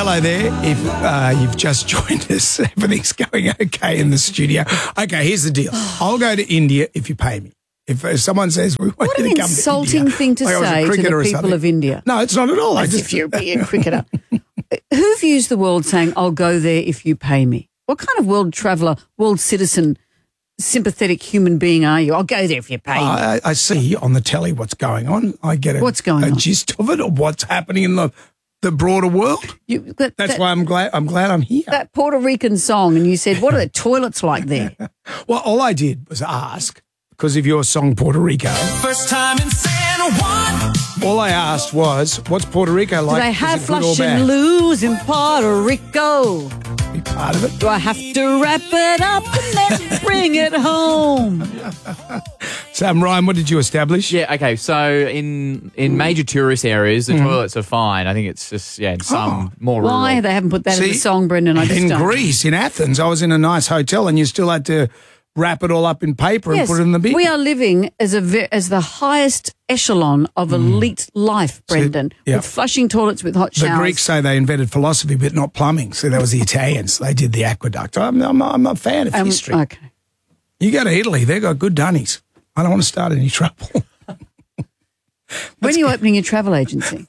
hello there. If you've just joined us, everything's going okay in the studio. Okay, here's the deal. I'll go to India if you pay me. If someone says we want you to come to India. What an insulting thing to say to the people of India. No, it's not at all. As if you're a cricketer. Who've used the world saying, I'll go there if you pay me? What kind of world traveller, world citizen, sympathetic human being are you? I'll go there if you pay me. I see on the telly what's going on. I get a gist of it, or what's happening in the broader world. That's why I'm glad I'm here. That Puerto Rican song, and you said, what are the toilets like there? Well, all I did was ask, because of your song Puerto Rico. First time in San Juan. All I asked was, what's Puerto Rico like? Do they have flush and lose in Puerto Rico? Be part of it. Do I have to wrap it up and then bring it home? Sam, Ryan, what did you establish? Yeah, okay, so in major tourist areas, the toilets are fine. I think it's just, in some more rural. Why? They haven't put that in the song, Brendan. In Greece, in Athens, I was in a nice hotel and you still had to wrap it all up in paper and put it in the bin. We are living as the highest echelon of elite life, Brendan, with flushing toilets with hot showers. The Greeks say they invented philosophy but not plumbing, so that was the Italians. They did the aqueduct. I'm a fan of history. Okay. You go to Italy, they've got good dunnies. I don't want to start any trouble. When are you opening your travel agency?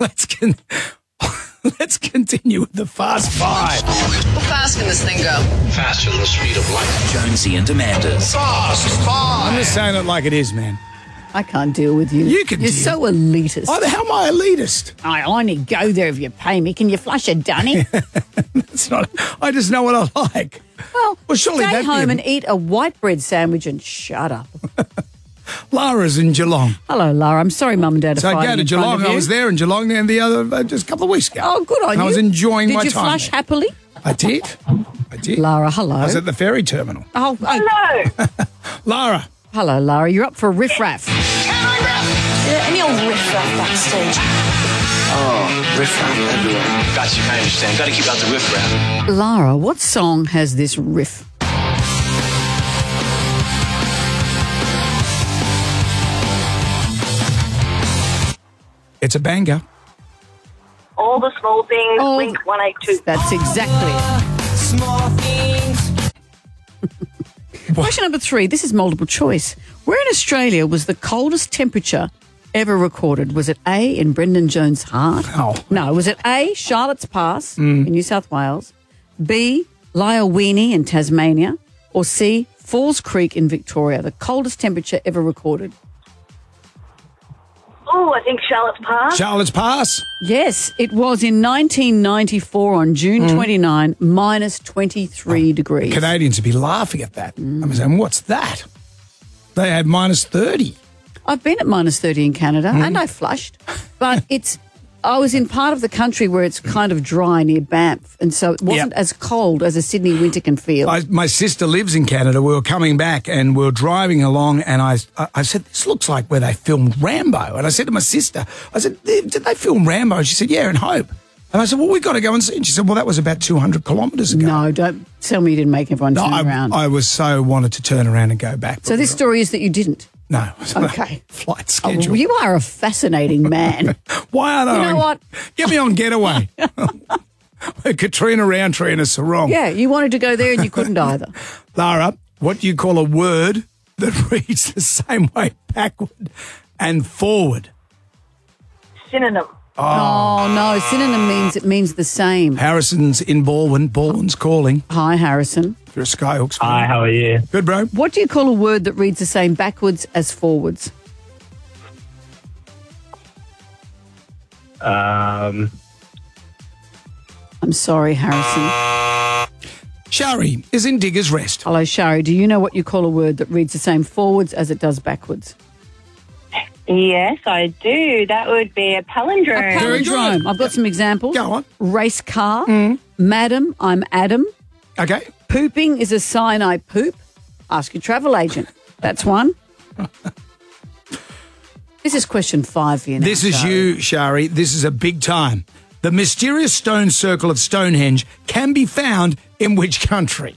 Let's continue with the Fast Five. How fast can this thing go? Faster than the speed of light. Jonesy and Amanda's Fast Five. I'm just saying it like it is, man. I can't deal with you. You can You're deal. so elitist. How am I elitist? I only go there if you pay me. Can you flush a dunny? It's not. I just know what I like. Well surely stay home and eat a white bread sandwich and shut up. Lara's in Geelong. Hello, Lara. I'm sorry Mum and Dad are So I fighting go to in front Geelong. of you. I was there in Geelong just a couple of weeks ago. Oh, good on you. I was enjoying my time. Did you flush happily? I did. Lara, hello. I was at the ferry terminal. Oh, Hello. Lara. Hello, Lara. You're up for a riff-raff. Any old riff-raff backstage? Oh, riff-raff everywhere. Got you, I understand. Got to keep out the riff-raff. Lara, what song has this riff? It's a banger. All the small things, Blink 182. That's exactly it. Small things. Question number 3. This is multiple choice. Where in Australia was the coldest temperature ever recorded? Was it A, in Brendan Jones' heart? Oh. No. Was it A, Charlotte's Pass in New South Wales, B, Lyowini in Tasmania, or C, Falls Creek in Victoria? The coldest temperature ever recorded. Oh, I think Charlotte's Pass. Charlotte's Pass. Yes, it was in 1994 on June 29, minus 23 degrees. Canadians would be laughing at that. I'm saying, what's that? They had minus 30. I've been at minus 30 in Canada and I flushed, but I was in part of the country where it's kind of dry near Banff, and so it wasn't as cold as a Sydney winter can feel. My sister lives in Canada. We were coming back and we were driving along, and I said, this looks like where they filmed Rambo. And I said to my sister, I said, did they film Rambo? And she said, yeah, in Hope. And I said, well, we've got to go and see. And she said, well, that was about 200 kilometres ago. No, don't tell me you didn't make everyone turn around. I was so wanted to turn around and go back. So this story is that you didn't? No. Okay. Flight schedule. Oh, you are a fascinating man. Why aren't I? You know what? Get me on Getaway. Katrina Roundtree and a sarong. Yeah, you wanted to go there and you couldn't either. Lara, what do you call a word that reads the same way backward and forward? Synonym. Oh, no, synonym means the same. Harrison's in Baldwin. Baldwin's calling. Hi, Harrison. If you're a Skyhawks fan. Hi, how are you? Good, bro. What do you call a word that reads the same backwards as forwards? Um, I'm sorry, Harrison. Shari is in Digger's Rest. Hello, Shari. Do you know what you call a word that reads the same forwards as it does backwards? Yes, I do. That would be a palindrome. A palindrome. I've got some examples. Go on. Race car. Madam, I'm Adam. Okay. Pooping is a sign I poop. Ask your travel agent. That's one. This is question 5 for you now, This is Shari. you, Shari. This is a big time. The mysterious stone circle of Stonehenge can be found in which country?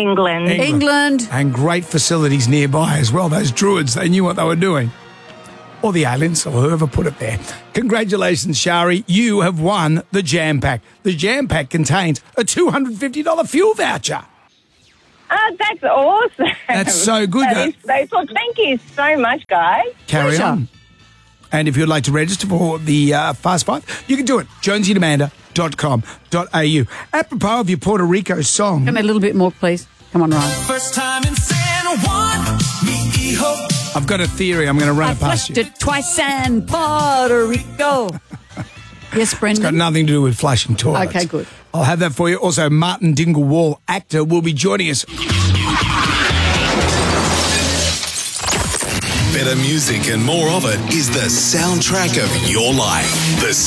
England. England. And great facilities nearby as well. Those druids, they knew what they were doing. or the aliens or whoever put it there. Congratulations, Shari. You have won the Jam Pack. The Jam Pack contains a $250 fuel voucher. That's awesome. That's so good. That is so, well, thank you so much, guys. Carry Pleasure. on. And if you'd like to register for the Fast Five, you can do it. JonesyDamanda.com.au. Apropos of your Puerto Rico song. Come a little bit more, please. Come on, Ryan. First time in San Juan, mi hijo. I've got a theory. I'm going to run I it past flushed you. it twice in Puerto Rico. Yes, Got Brendan. nothing to do with flushing toilets. Okay, good. I'll have that for you. Also, Martin Dingle-Wall, actor, will be joining us. Better music and more of it is the soundtrack of your life. The